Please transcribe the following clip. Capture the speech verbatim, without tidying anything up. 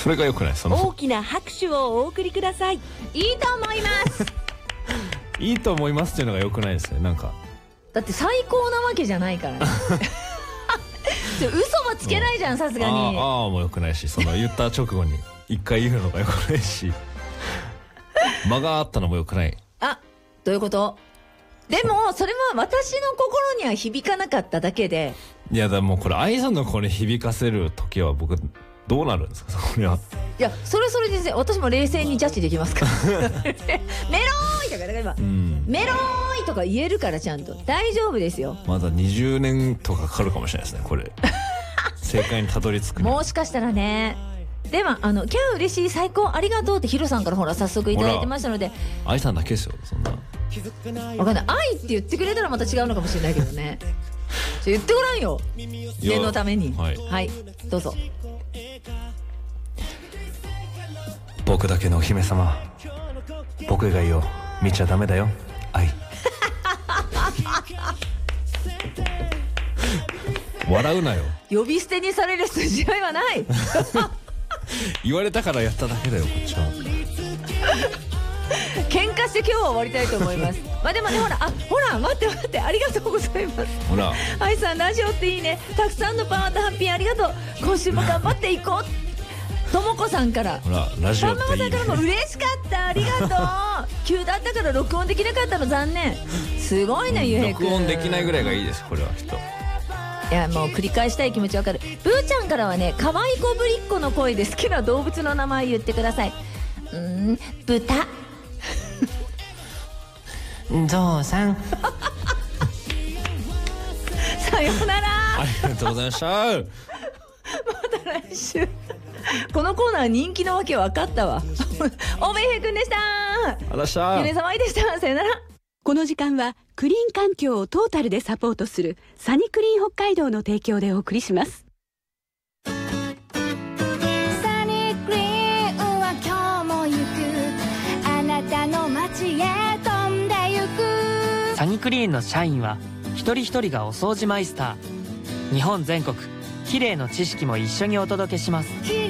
それが良くない。その大きな拍手をお送りください。 いいと思いますいいと思いますっていうのが良くないですね。なんかだって最高なわけじゃないからね嘘はつけないじゃん、さすがに。 ああもう良くないし、その言った直後に一回言うのが良くないし間があったのも良くない。 あ、どういうこと？でもそれは私の心には響かなかっただけで。 いやだもうこれ愛さんの声に響かせる時は僕どうなるんですか、それは。 いや、それそれで私も冷静にジャッジできますからメローイとか、だから今、うん、メローイとか言えるからちゃんと大丈夫ですよ。 まだにじゅうねんとかかかるかもしれないですね、これ正解にたどり着く。 もしかしたらね。ではあのキャー嬉しい最高ありがとうってヒロさんからほら早速いただいてましたので。 愛さんだけですよ、そんな。 わかんない、愛って言ってくれたらまた違うのかもしれないけどね言ってごらんよ、念のために。はい、はい、どうぞ。 僕だけのお姫様、僕以外を見ちゃダメだよ、愛笑うなよ。 呼び捨てにされる筋合いはない言われたからやっただけだよ、こっちは。 喧嘩して今日は終わりたいと思いますまあでもね、ほら、あ、ほら、待って待って、ありがとうございます。 ほら、 愛さんラジオっていいね、たくさんのパワーとハッピーありがとう、今週も頑張っていこうともこさんから、 ほら、ラジオっていいね、 パンママさんからも嬉しかった、ありがとう急だったから録音できなかったの残念。すごいね、ゆうへいくん。 録音できないぐらいがいいです、これはきっと。 いや、もう繰り返したい気持ちわかる。ブーちゃんからはね、可愛い子ぶりっ子の声で好きな動物の名前言ってください。うーん、豚ゾウさんさようなら。 ありがとうございましたまた来週このコーナー人気のわけ分かったわおべへくんでした。 ありがとうございました。 ゆねさまいでした。さよなら。 この時間はクリーン環境をトータルでサポートするサニクリーン北海道の提供でお送りします。 サニークリーンは今日も行く、あなたの街へ飛んでゆく。 サニクリーンの社員は一人一人がお掃除マイスター。日本全国きれいの知識も一緒にお届けします。